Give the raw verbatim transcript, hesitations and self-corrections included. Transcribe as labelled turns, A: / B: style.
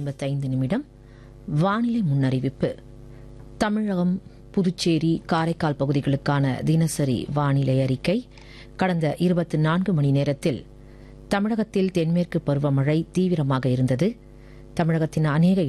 A: ஐம்பத்தைந்து நிமிடம். வானிலை முன்னறிவிப்பு. தமிழகம், புதுச்சேரி, காரைக்கால் பகுதிகளுக்கான தினசரி வானிலை அறிக்கை. கடந்த இருபத்தி நான்கு மணி நேரத்தில் தமிழகத்தில் தென்மேற்கு பருவமழை தீவிரமாக இருந்தது. தமிழகத்தின் அநேக